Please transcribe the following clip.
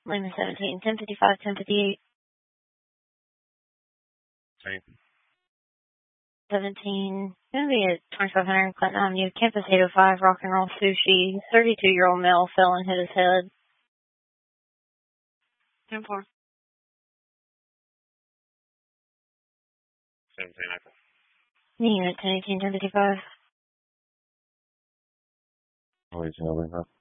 Lima 17, 1055, 1058. Same. 17, gonna be at 2500 Clinton Avenue, Campus 805, Rock and Roll Sushi. 32-year-old male fell and hit his head. 10-4. 17, April. Unit 1018, 1055. Oh, he's in over.